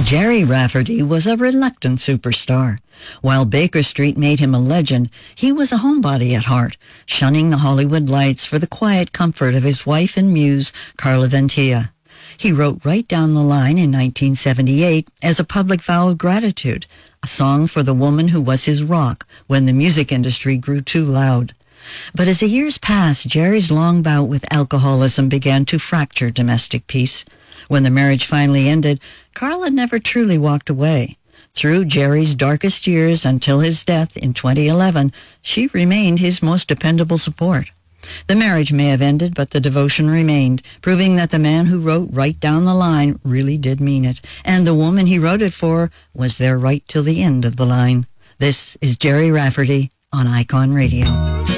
Jerry Rafferty was a reluctant superstar. While Baker Street made him a legend, he was a homebody at heart, shunning the Hollywood lights for the quiet comfort of his wife and muse, Carla Ventia. He wrote Right Down the Line in 1978 as a public vow of gratitude, a song for the woman who was his rock when the music industry grew too loud. But as the years passed, Jerry's long bout with alcoholism began to fracture domestic peace. When the marriage finally ended, Carla never truly walked away. Through Jerry's darkest years until his death in 2011, she remained his most dependable support. The marriage may have ended, but the devotion remained, proving that the man who wrote Right Down the Line really did mean it, and the woman he wrote it for was there right till the end of the line. This is Jerry Rafferty on Icon Radio.